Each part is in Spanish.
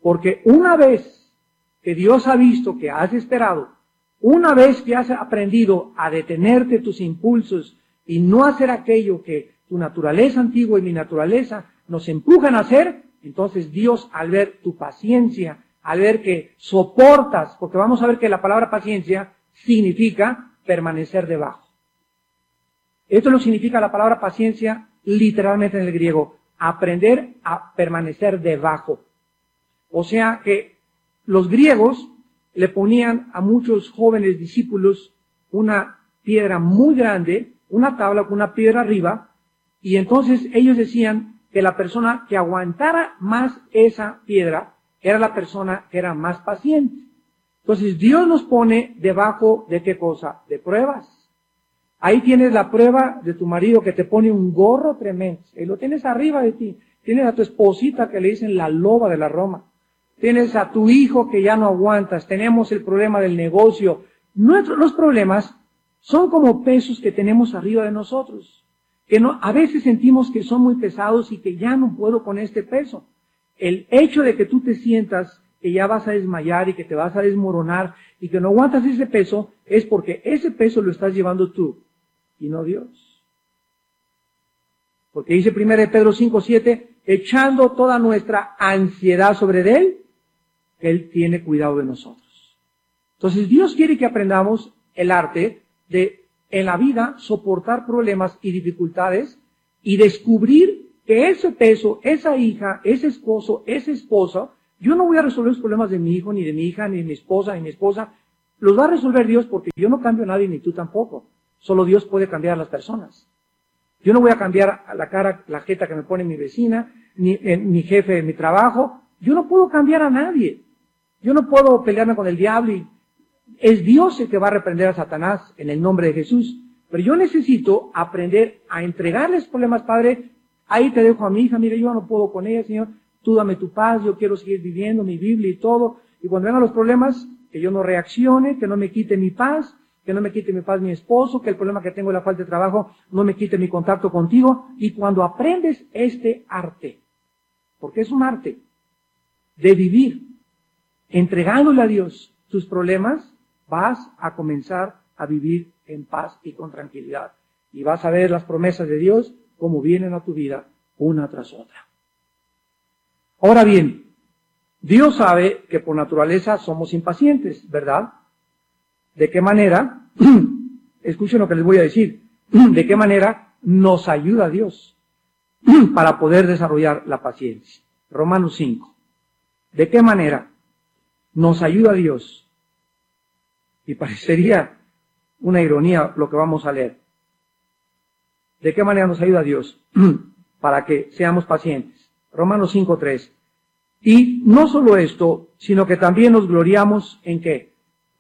Porque una vez que Dios ha visto que has esperado, una vez que has aprendido a detenerte tus impulsos y no hacer aquello que tu naturaleza antigua y mi naturaleza nos empujan a hacer, entonces Dios, al ver tu paciencia, al ver que soportas, porque vamos a ver que la palabra paciencia significa permanecer debajo. Esto lo significa la palabra paciencia literalmente en el griego, aprender a permanecer debajo. O sea que los griegos le ponían a muchos jóvenes discípulos una piedra muy grande, una tabla con una piedra arriba, y entonces ellos decían que la persona que aguantara más esa piedra era la persona que era más paciente. Entonces Dios nos pone debajo de ¿qué cosa? De pruebas. Ahí tienes la prueba de tu marido que te pone un gorro tremendo, y lo tienes arriba de ti. Tienes a tu esposita que le dicen la loba de la Roma. Tienes a tu hijo que ya no aguantas. Tenemos el problema del negocio. Los problemas son como pesos que tenemos arriba de nosotros, que a veces sentimos que son muy pesados y que ya no puedo con este peso. El hecho de que tú te sientas que ya vas a desmayar y que te vas a desmoronar y que no aguantas ese peso es porque ese peso lo estás llevando tú y no Dios. Porque dice 1 Pedro 5:7, echando toda nuestra ansiedad sobre Él, Él tiene cuidado de nosotros. Entonces Dios quiere que aprendamos el arte de, en la vida, soportar problemas y dificultades y descubrir que ese peso, esa hija, ese esposo, esa esposa, yo no voy a resolver los problemas de mi hijo, ni de mi hija, ni de mi esposa, ni de mi esposa. Los va a resolver Dios porque yo no cambio a nadie, ni tú tampoco. Solo Dios puede cambiar a las personas. Yo no voy a cambiar a la cara, la jeta que me pone mi vecina, ni mi jefe de mi trabajo. Yo no puedo cambiar a nadie. Yo no puedo pelearme con el diablo y es Dios el que va a reprender a Satanás en el nombre de Jesús. Pero yo necesito aprender a entregarles problemas, Padre. Ahí te dejo a mi hija, mire, yo no puedo con ella, Señor. Tú dame tu paz, yo quiero seguir viviendo mi Biblia y todo. Y cuando vengan los problemas, que yo no reaccione, que no me quite mi paz, que no me quite mi paz mi esposo, que el problema que tengo es la falta de trabajo no me quite mi contacto contigo. Y cuando aprendes este arte, porque es un arte de vivir, entregándole a Dios tus problemas, vas a comenzar a vivir en paz y con tranquilidad. Y vas a ver las promesas de Dios como vienen a tu vida una tras otra. Ahora bien, Dios sabe que por naturaleza somos impacientes, ¿verdad? ¿De qué manera? Escuchen lo que les voy a decir. ¿De qué manera nos ayuda Dios para poder desarrollar la paciencia? Romanos 5. ¿De qué manera nos ayuda Dios? Y parecería una ironía lo que vamos a leer. ¿De qué manera nos ayuda Dios para que seamos pacientes? Romanos 5:3. Y no solo esto, sino que también nos gloriamos en ¿qué?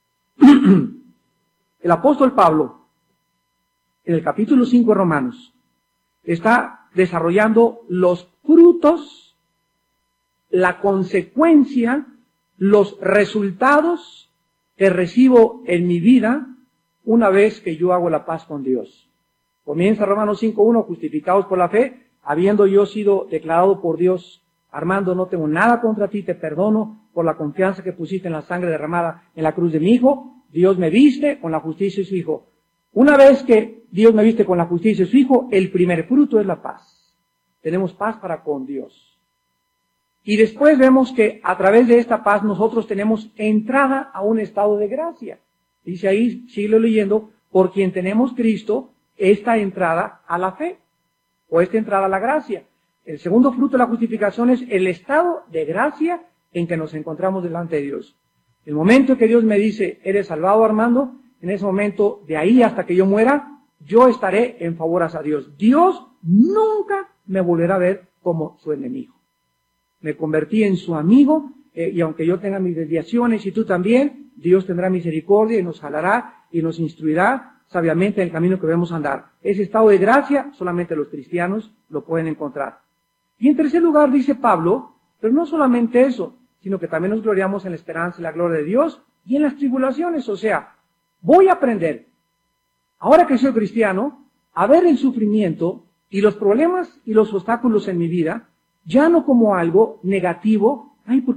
El apóstol Pablo, en el capítulo 5 de Romanos, está desarrollando los frutos, la consecuencia, los resultados que recibo en mi vida una vez que yo hago la paz con Dios. Comienza Romanos 5:1, justificados por la fe, habiendo yo sido declarado por Dios, Armando, no tengo nada contra ti, te perdono por la confianza que pusiste en la sangre derramada en la cruz de mi Hijo. Dios me viste con la justicia de su Hijo. Una vez que Dios me viste con la justicia de su Hijo, el primer fruto es la paz. Tenemos paz para con Dios. Y después vemos que a través de esta paz nosotros tenemos entrada a un estado de gracia. Dice ahí, sigue leyendo, por quien tenemos Cristo, esta entrada a la fe, o esta entrada a la gracia. El segundo fruto de la justificación es el estado de gracia en que nos encontramos delante de Dios. El momento que Dios me dice, eres salvado, Armando, en ese momento, de ahí hasta que yo muera, yo estaré en favor hacia Dios. Dios nunca me volverá a ver como su enemigo. Me convertí en su amigo, y aunque yo tenga mis desviaciones y tú también, Dios tendrá misericordia y nos jalará y nos instruirá sabiamente en el camino que debemos andar. Ese estado de gracia solamente los cristianos lo pueden encontrar. Y en tercer lugar dice Pablo, pero no solamente eso, sino que también nos gloriamos en la esperanza y la gloria de Dios y en las tribulaciones. O sea, voy a aprender, ahora que soy cristiano, a ver el sufrimiento y los problemas y los obstáculos en mi vida, ya no como algo negativo, ay,